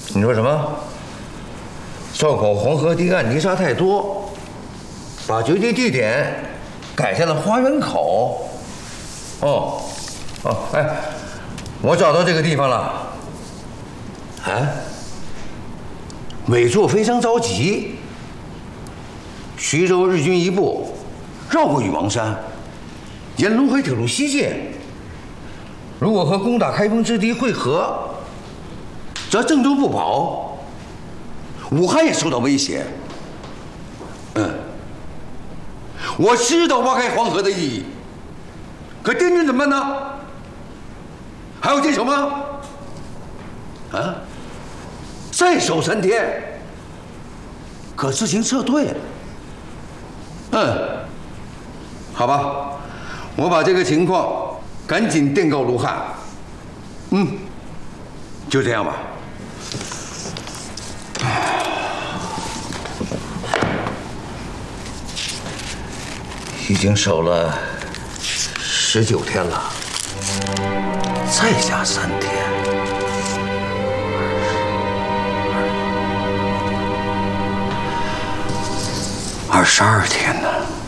你说什么？烧烤黄河堤岸泥沙太多，把决定地点改在了花园口。哦，哎，我找到这个地方了。哎，伪作非常着急。徐州日军一部绕过禹王山，沿陇海铁路西进。如果和攻打开封之敌会合，则郑州不保，武汉也受到威胁。我知道挖开黄河的意义，可滇军怎么办呢？还要坚守吗？啊？再守3天，可自行撤退。好吧，我把这个情况赶紧电告卢汉。就这样吧。已经守了19天了，再加3天，22天呢。